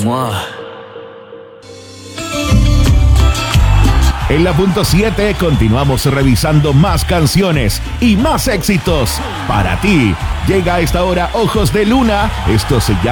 En la punto 7 continuamos revisando más canciones y más éxitos. Para ti, llega a esta hora Ojos de Luna. Esto se llama